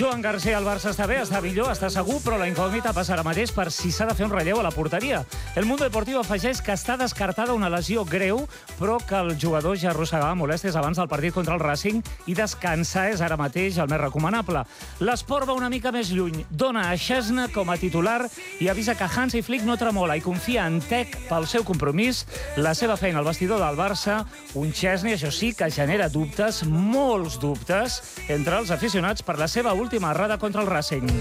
Joan Garcia al Barça està bé, està millor, està segur, però la incògnita passa ara mateix per si s'ha de fer un relleu a la porteria. El Mundo Deportivo afegeix que està descartada una lesió greu, però que el jugador ja arrossegava molèsties abans del partit contra el Racing i descansar és ara mateix el més recomanable. L'esport va una mica més lluny. Dona a Szczesny com a titular i avisa que Hansi Flick no tremola i confia en Tec pel seu compromís, la seva feina al vestidor del Barça, un Szczesny, això sí, que genera dubtes, molts dubtes, entre els aficionats per la seva última errada contra el Racing.